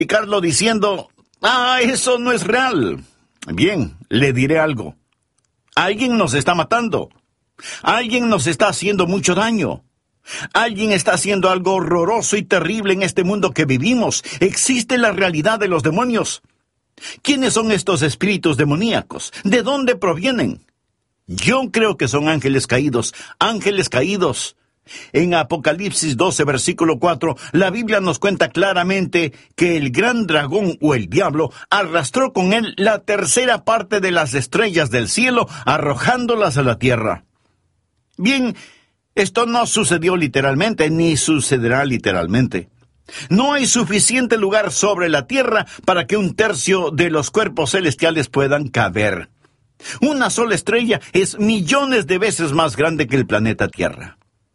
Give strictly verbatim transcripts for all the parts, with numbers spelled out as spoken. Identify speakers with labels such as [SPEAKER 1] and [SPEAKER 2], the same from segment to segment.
[SPEAKER 1] Carlos diciendo, ah, eso no es real. Bien, le diré algo. Alguien nos está matando. Alguien nos está haciendo mucho daño. Alguien está haciendo algo horroroso y terrible en este mundo que vivimos. Existe la realidad de los demonios. ¿Quiénes son estos espíritus demoníacos? ¿De dónde provienen? Yo creo que son ángeles caídos, ángeles caídos. En Apocalipsis doce, versículo cuatro, la Biblia nos cuenta claramente que el gran dragón o el diablo arrastró con él la tercera parte de las estrellas del cielo, arrojándolas a la tierra. Bien, esto no sucedió literalmente, ni sucederá literalmente. No hay suficiente lugar sobre la tierra para que un tercio de los cuerpos celestiales puedan caber. Una sola estrella es millones de veces más grande que el planeta Tierra.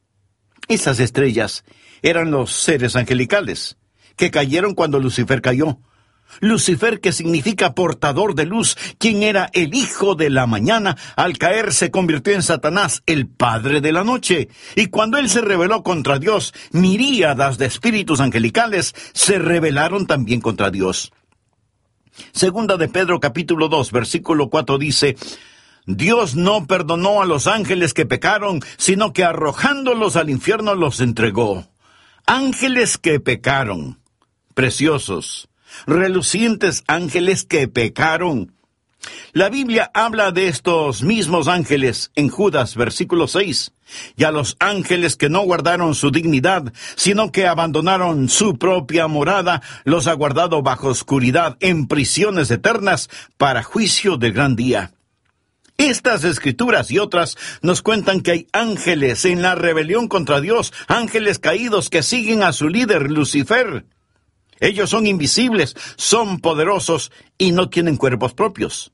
[SPEAKER 1] Esas estrellas eran los seres angelicales, que cayeron cuando Lucifer cayó. Lucifer, que significa portador de luz, quien era el hijo de la mañana, al caer se convirtió en Satanás, el padre de la noche. Y cuando él se rebeló contra Dios, miríadas de espíritus angelicales se rebelaron también contra Dios. Segunda de Pedro capítulo dos, versículo cuatro dice, Dios no perdonó a los ángeles que pecaron, sino que arrojándolos al infierno los entregó. Ángeles que pecaron, preciosos, relucientes ángeles que pecaron. La Biblia habla de estos mismos ángeles en Judas, versículo seis. Y a los ángeles que no guardaron su dignidad, sino que abandonaron su propia morada, los ha guardado bajo oscuridad en prisiones eternas para juicio del gran día. Estas escrituras y otras nos cuentan que hay ángeles en la rebelión contra Dios, ángeles caídos que siguen a su líder Lucifer. Ellos son invisibles, son poderosos y no tienen cuerpos propios.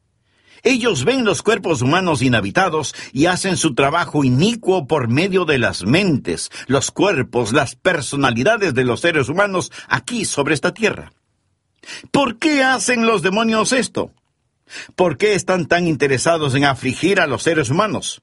[SPEAKER 1] Ellos ven los cuerpos humanos inhabitados y hacen su trabajo inicuo por medio de las mentes, los cuerpos, las personalidades de los seres humanos aquí sobre esta tierra. ¿Por qué hacen los demonios esto? ¿Por qué están tan interesados en afligir a los seres humanos?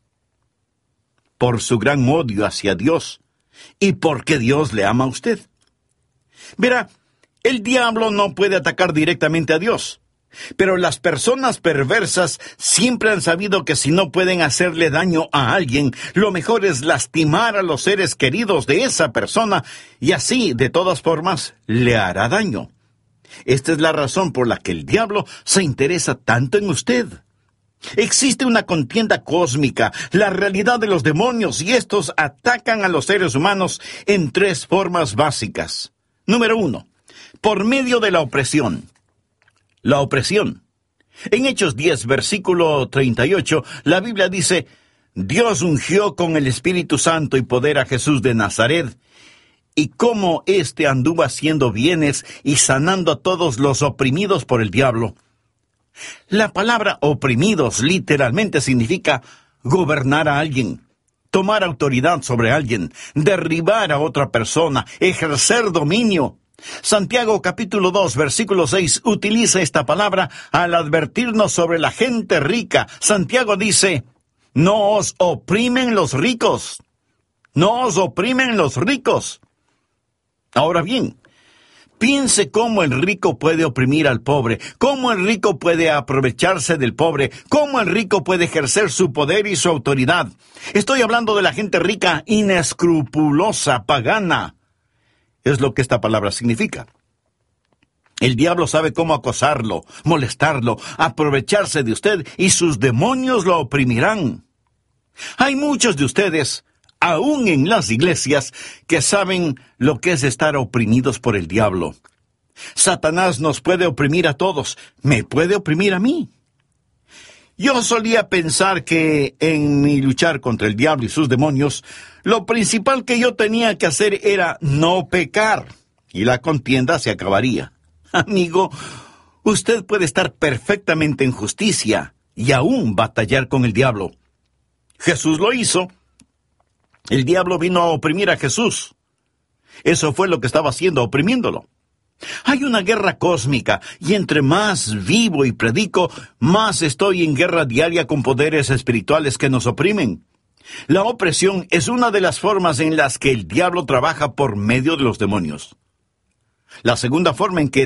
[SPEAKER 1] Por su gran odio hacia Dios y porque Dios le ama a usted. Verá, el diablo no puede atacar directamente a Dios, pero las personas perversas siempre han sabido que si no pueden hacerle daño a alguien, lo mejor es lastimar a los seres queridos de esa persona y así, de todas formas, le hará daño. Esta es la razón por la que el diablo se interesa tanto en usted. Existe una contienda cósmica, la realidad de los demonios, y estos atacan a los seres humanos en tres formas básicas. Número uno, por medio de la opresión. La opresión. En Hechos diez, versículo treinta y ocho, la Biblia dice, Dios ungió con el Espíritu Santo y poder a Jesús de Nazaret, y cómo éste anduvo haciendo bienes y sanando a todos los oprimidos por el diablo. La palabra oprimidos literalmente significa gobernar a alguien, tomar autoridad sobre alguien, derribar a otra persona, ejercer dominio. Santiago capítulo dos, versículo seis, utiliza esta palabra al advertirnos sobre la gente rica. Santiago dice, no os oprimen los ricos, no os oprimen los ricos. Ahora bien, piense cómo el rico puede oprimir al pobre, cómo el rico puede aprovecharse del pobre, cómo el rico puede ejercer su poder y su autoridad. Estoy hablando de la gente rica, inescrupulosa, pagana. Es lo que esta palabra significa. El diablo sabe cómo acosarlo, molestarlo, aprovecharse de usted y sus demonios lo oprimirán. Hay muchos de ustedes, aún en las iglesias, que saben lo que es estar oprimidos por el diablo. Satanás nos puede oprimir a todos, me puede oprimir a mí. Yo solía pensar que en mi luchar contra el diablo y sus demonios, lo principal que yo tenía que hacer era no pecar, y la contienda se acabaría. Amigo, usted puede estar perfectamente en justicia y aún batallar con el diablo. Jesús lo hizo. El diablo vino a oprimir a Jesús. Eso fue lo que estaba haciendo, oprimiéndolo. Hay una guerra cósmica, y entre más vivo y predico, más estoy en guerra diaria con poderes espirituales que nos oprimen. La opresión es una de las formas en las que el diablo trabaja por medio de los demonios. La segunda forma en que